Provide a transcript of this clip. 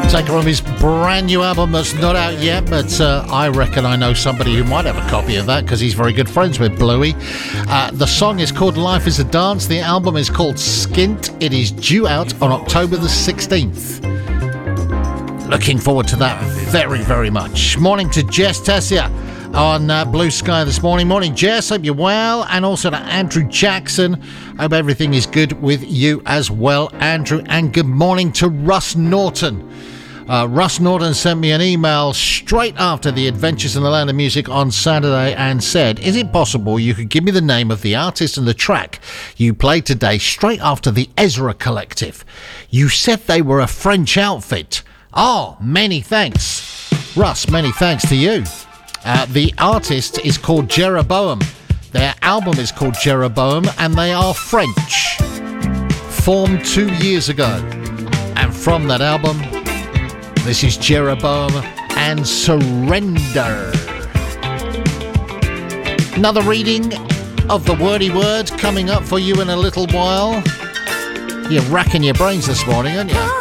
Taken from his brand new album that's not out yet, but I reckon I know somebody who might have a copy of that because he's very good friends with Bluey. The song is called Life is a Dance. The album is called Skint. It is due out on October the 16th. Looking forward to that very, very much. Morning to Jess Tessia on Blue Sky this morning. Morning, Jess. Hope you're well. And also to Andrew Jackson. Hope everything is good with you as well, Andrew. And good morning to Russ Norton. Russ Norton sent me an email straight after the Adventures in the Land of Music on Saturday and said, is it possible you could give me the name of the artist and the track you played today straight after the Ezra Collective? You said they were a French outfit. Oh, many thanks. Russ, many thanks to you. The artist is called Jeroboam. Their album is called Jeroboam, and they are French. Formed 2 years ago. And from that album, this is Jeroboam and Surrender. Another reading of the Wordy Word coming up for you in a little while. You're racking your brains this morning, aren't you?